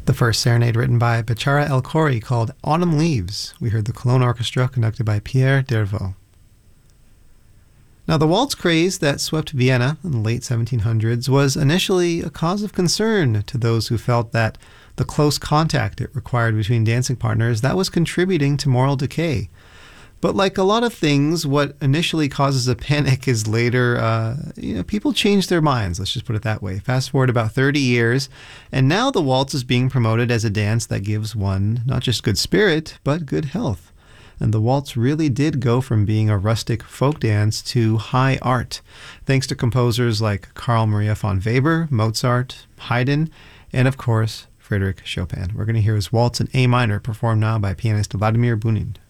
The first serenade written by Bechara El Khoury called Autumn Leaves. We heard the Cologne Orchestra conducted by Pierre Dervaux. Now, the waltz craze that swept Vienna in the late 1700s was initially a cause of concern to those who felt that the close contact it required between dancing partners, that was contributing to moral decay. But like a lot of things, what initially causes a panic is later, people change their minds, let's just put it that way. Fast forward about 30 years, and now the waltz is being promoted as a dance that gives one not just good spirit, but good health. And the waltz really did go from being a rustic folk dance to high art, thanks to composers like Carl Maria von Weber, Mozart, Haydn, and of course, Frédéric Chopin. We're going to hear his waltz in A minor performed now by pianist Vladimir Bunin.